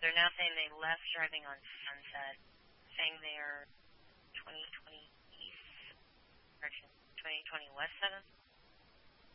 they're now saying they left driving on Sunset, saying they're 2020 East, correction, 2020 West 7th.